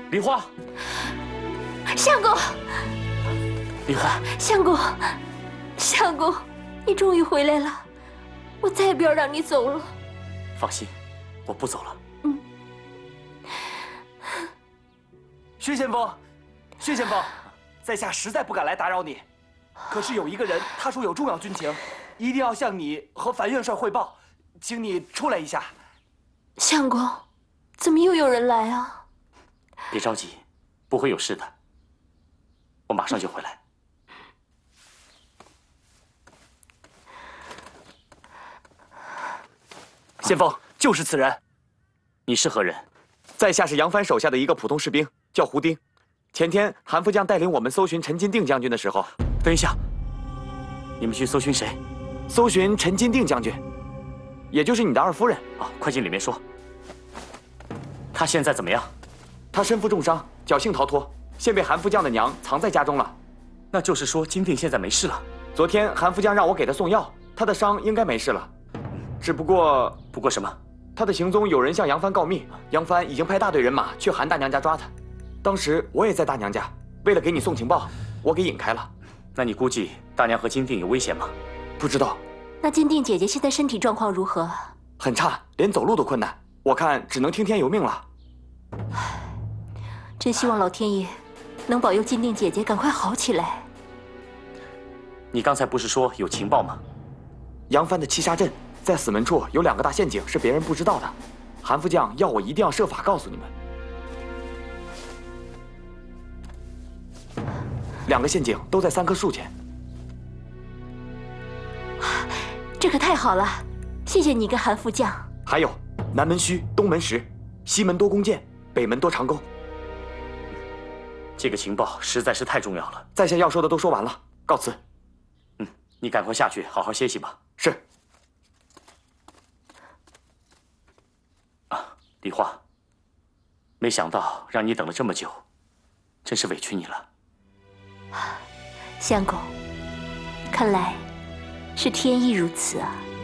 梨花， 相公， 梨花， 相公，相公，你终于回来了，我再也不要让你走了。 放心，我不走了。 薛先锋，薛先锋，在下实在不敢来打扰你，可是有一个人，他说有重要军情，一定要向你和樊元帅汇报，请你出来一下。 相公，怎么又有人来啊？ 别着急，不会有事的，我马上就回来。 先锋，就是此人。 你是何人？ 在下是杨帆手下的一个普通士兵，叫胡丁。前天韩副将带领我们搜寻陈金定将军的时候， 等一下，你们去搜寻谁？ 搜寻陈金定将军，也就是你的二夫人。 啊，快进里面说。他现在怎么样？ 他身负重伤，侥幸逃脱，现被韩副将的娘藏在家中了。 那就是说金定现在没事了。 昨天韩副将让我给他送药，他的伤应该没事了，只不过什么？ 他的行踪有人向杨帆告密，杨帆已经派大队人马去韩大娘家抓他。当时我也在大娘家，为了给你送情报，我给引开了。 那你估计大娘和金定有危险吗？ 不知道。 那金定姐姐现在身体状况如何？ 很差，连走路都困难，我看只能听天由命了。 真希望老天爷能保佑金定姐姐赶快好起来。 你刚才不是说有情报吗？ 杨帆的七杀阵在死门处有2个大陷阱，是别人不知道的。韩副将要我一定要设法告诉你们。2个陷阱都在3棵树前。 这可太好了，谢谢你跟韩副将。 还有，南门虚，东门实，西门多弓箭，北门多长钩。 这个情报实在是太重要了。 在下要说的都说完了，告辞。 你赶快下去好好歇息吧。 是。 梨花，没想到让你等了这么久，真是委屈你了。 相公，看来是天意如此啊。